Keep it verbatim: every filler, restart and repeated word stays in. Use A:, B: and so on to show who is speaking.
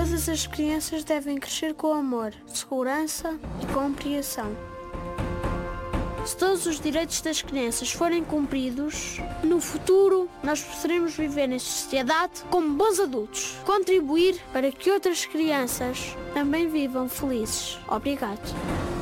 A: Todas as crianças devem crescer com amor, segurança e compreensão. Se todos os direitos das crianças forem cumpridos, no futuro nós poderemos viver em sociedade como bons adultos. Contribuir para que outras crianças também vivam felizes. Obrigado.